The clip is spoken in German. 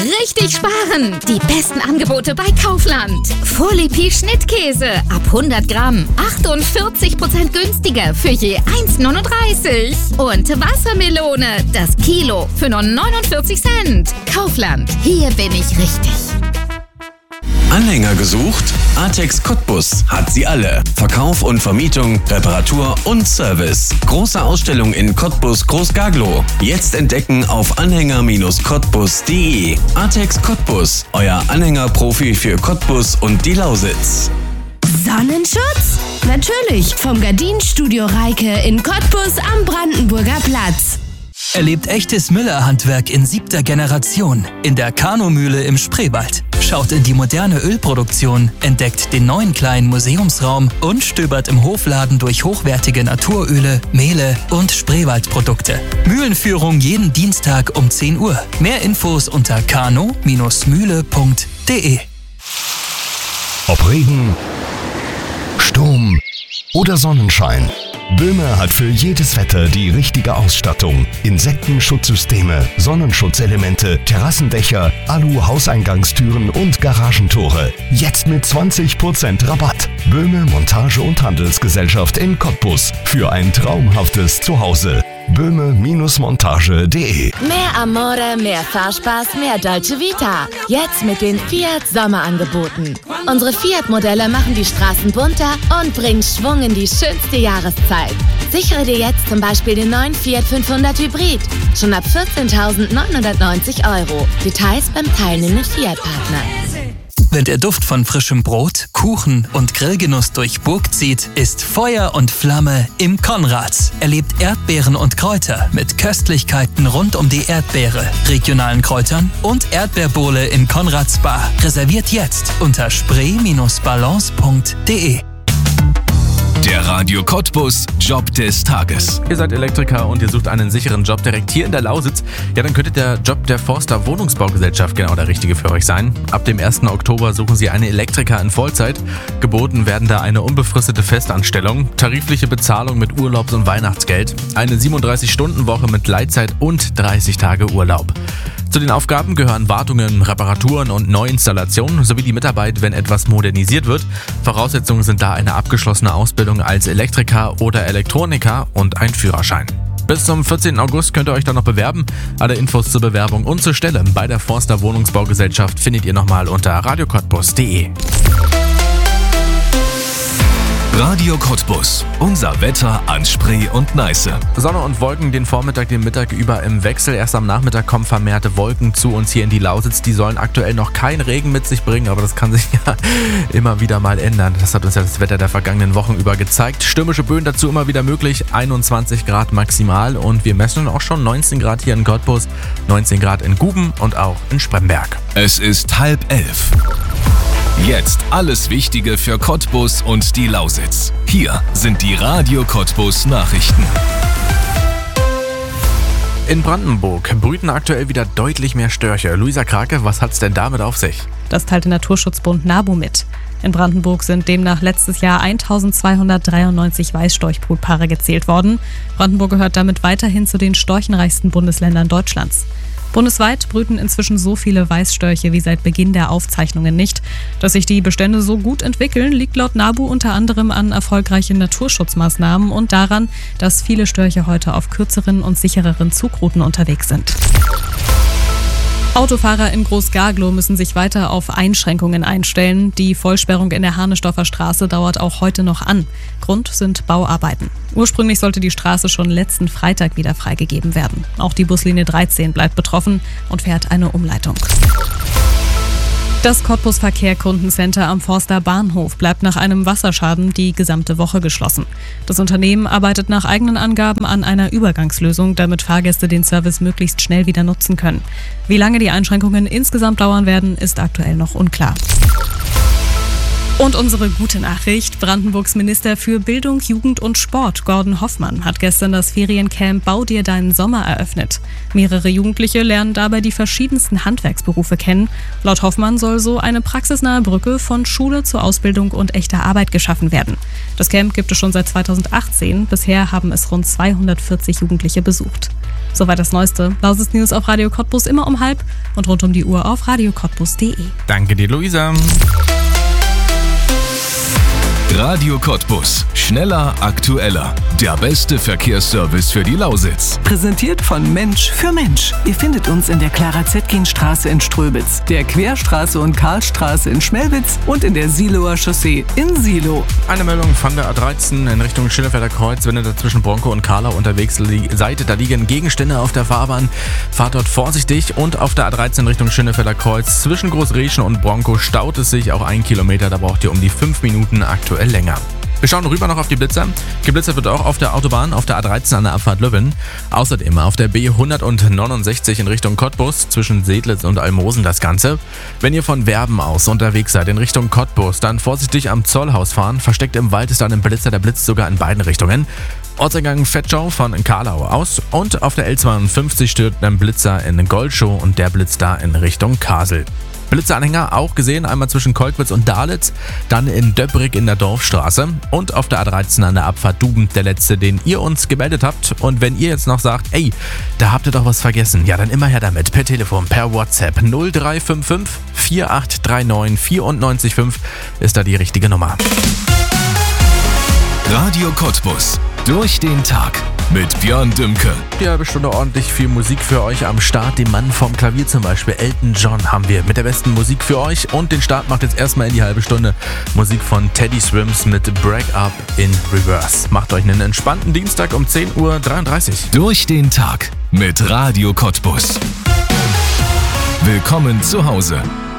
richtig sparen. Die besten Angebote bei Kaufland. Folipi Schnittkäse ab 100 Gramm. 48% günstiger für je 1,39. Und Wassermelone, das Kilo für nur 49 Cent. Kaufland, hier bin ich richtig. Anhänger gesucht? Artex Cottbus hat sie alle. Verkauf und Vermietung, Reparatur und Service. Große Ausstellung in Cottbus Groß-Gaglow. Jetzt entdecken auf anhänger-cottbus.de. Artex Cottbus, euer Anhängerprofi für Cottbus und die Lausitz. Sonnenschutz? Natürlich, vom Gardinenstudio Reike in Cottbus am Brandenburger Platz. Erlebt echtes Müller-Handwerk in 7. Generation in der Kanumühle im Spreewald. Schaut in die moderne Ölproduktion, entdeckt den neuen kleinen Museumsraum und stöbert im Hofladen durch hochwertige Naturöle, Mehle und Spreewaldprodukte. Mühlenführung jeden Dienstag um 10 Uhr. Mehr Infos unter kano-mühle.de. Ob Regen, Sturm oder Sonnenschein. Böhme hat für jedes Wetter die richtige Ausstattung. Insektenschutzsysteme, Sonnenschutzelemente, Terrassendächer, Alu-Hauseingangstüren und Garagentore. Jetzt mit 20% Rabatt. Böhme Montage- und Handelsgesellschaft in Cottbus. Für ein traumhaftes Zuhause. böhme-montage.de. Mehr Amore, mehr Fahrspaß, mehr Dolce Vita. Jetzt mit den Fiat Sommerangeboten. Unsere Fiat-Modelle machen die Straßen bunter und bringen Schwung in die schönste Jahreszeit. Sichere dir jetzt zum Beispiel den neuen Fiat 500 Hybrid. Schon ab 14.990 €. Details beim teilnehmenden Fiat-Partner. Wenn der Duft von frischem Brot, Kuchen und Grillgenuss durch Burg zieht, ist Feuer und Flamme im Konrads. Erlebt Erdbeeren und Kräuter mit Köstlichkeiten rund um die Erdbeere, regionalen Kräutern und Erdbeerbowle in Konrads Bar. Reserviert jetzt unter spree-balance.de. Der Radio Cottbus Job des Tages. Ihr seid Elektriker und ihr sucht einen sicheren Job direkt hier in der Lausitz. Ja, dann könnte der Job der Forster Wohnungsbaugesellschaft genau der richtige für euch sein. Ab dem 1. Oktober suchen sie einen Elektriker in Vollzeit. Geboten werden da eine unbefristete Festanstellung, tarifliche Bezahlung mit Urlaubs- und Weihnachtsgeld, eine 37-Stunden-Woche mit Gleitzeit und 30 Tage Urlaub. Zu den Aufgaben gehören Wartungen, Reparaturen und Neuinstallationen sowie die Mitarbeit, wenn etwas modernisiert wird. Voraussetzungen sind da eine abgeschlossene Ausbildung als Elektriker oder Elektroniker und ein Führerschein. Bis zum 14. August könnt ihr euch dann noch bewerben. Alle Infos zur Bewerbung und zur Stelle bei der Forster Wohnungsbaugesellschaft findet ihr nochmal unter radiocottbus.de. Radio Cottbus. Unser Wetter an Spree und Neiße. Sonne und Wolken den Vormittag, den Mittag über im Wechsel. Erst am Nachmittag kommen vermehrte Wolken zu uns hier in die Lausitz. Die sollen aktuell noch keinen Regen mit sich bringen, aber das kann sich ja immer wieder mal ändern. Das hat uns ja das Wetter der vergangenen Wochen über gezeigt. Stürmische Böen dazu immer wieder möglich. 21 Grad maximal und wir messen auch schon 19 Grad hier in Cottbus, 19 Grad in Guben und auch in Spremberg. Es ist 10:30. Jetzt alles Wichtige für Cottbus und die Lausitz. Hier sind die Radio Cottbus Nachrichten. In Brandenburg brüten aktuell wieder deutlich mehr Störche. Luisa Krake, was hat's denn damit auf sich? Das teilte Naturschutzbund NABU mit. In Brandenburg sind demnach letztes Jahr 1293 Weißstorchbrutpaare gezählt worden. Brandenburg gehört damit weiterhin zu den storchenreichsten Bundesländern Deutschlands. Bundesweit brüten inzwischen so viele Weißstörche wie seit Beginn der Aufzeichnungen nicht. Dass sich die Bestände so gut entwickeln, liegt laut NABU unter anderem an erfolgreichen Naturschutzmaßnahmen und daran, dass viele Störche heute auf kürzeren und sichereren Zugrouten unterwegs sind. Autofahrer in Groß-Gaglow müssen sich weiter auf Einschränkungen einstellen. Die Vollsperrung in der Harnesdorfer Straße dauert auch heute noch an. Grund sind Bauarbeiten. Ursprünglich sollte die Straße schon letzten Freitag wieder freigegeben werden. Auch die Buslinie 13 bleibt betroffen und fährt eine Umleitung. Das Cottbus Verkehr Kundencenter am Forster Bahnhof bleibt nach einem Wasserschaden die gesamte Woche geschlossen. Das Unternehmen arbeitet nach eigenen Angaben an einer Übergangslösung, damit Fahrgäste den Service möglichst schnell wieder nutzen können. Wie lange die Einschränkungen insgesamt dauern werden, ist aktuell noch unklar. Und unsere gute Nachricht: Brandenburgs Minister für Bildung, Jugend und Sport, Gordon Hoffmann, hat gestern das Feriencamp Bau dir deinen Sommer eröffnet. Mehrere Jugendliche lernen dabei die verschiedensten Handwerksberufe kennen. Laut Hoffmann soll so eine praxisnahe Brücke von Schule zur Ausbildung und echter Arbeit geschaffen werden. Das Camp gibt es schon seit 2018. Bisher haben es rund 240 Jugendliche besucht. Soweit das Neueste. Lausitz News auf Radio Cottbus immer um 12:30 und rund um die Uhr auf radiocottbus.de. Danke dir, Luisa. Radio Cottbus. Schneller, aktueller. Der beste Verkehrsservice für die Lausitz. Präsentiert von Mensch für Mensch. Ihr findet uns in der Clara-Zetkin-Straße in Ströbitz, der Querstraße und Karlstraße in Schmelwitz und in der Siloer Chaussee in Silo. Eine Meldung von der A13 in Richtung Schönefelder Kreuz. Wenn ihr da zwischen Bronco und Kahla unterwegs seid, da liegen Gegenstände auf der Fahrbahn. Fahrt dort vorsichtig. Und auf der A13 in Richtung Schönefelder Kreuz zwischen Großrieschen und Bronco staut es sich auch 1 Kilometer. Da braucht ihr um die 5 Minuten aktuell länger. Wir schauen rüber noch auf die Blitzer. Geblitzert wird auch auf der Autobahn, auf der A13 an der Abfahrt Löbben. Außerdem auf der B169 in Richtung Cottbus zwischen Sedlitz und Almosen das Ganze. Wenn ihr von Werben aus unterwegs seid in Richtung Cottbus, dann vorsichtig am Zollhaus fahren. Versteckt im Wald ist dann ein Blitzer, der blitzt sogar in beiden Richtungen. Ortseingang Fettschau von Karlau aus und auf der L52 stört ein Blitzer in Goldschow und der blitzt da in Richtung Kasel. Blitzeranhänger auch gesehen, einmal zwischen Kolkwitz und Dalitz, dann in Döbrig in der Dorfstraße und auf der A13 an der Abfahrt Duben der letzte, den ihr uns gemeldet habt. Und wenn ihr jetzt noch sagt, ey, da habt ihr doch was vergessen, ja dann immer her damit, per Telefon, per WhatsApp 0355 4839 94,5 ist da die richtige Nummer. Radio Cottbus. Durch den Tag mit Björn Dümke. Die halbe Stunde ordentlich viel Musik für euch am Start. Den Mann vom Klavier zum Beispiel, Elton John, haben wir mit der besten Musik für euch. Und den Start macht jetzt erstmal in die halbe Stunde Musik von Teddy Swims mit Break Up in Reverse. Macht euch einen entspannten Dienstag um 10:33 Uhr. Durch den Tag mit Radio Cottbus. Willkommen zu Hause.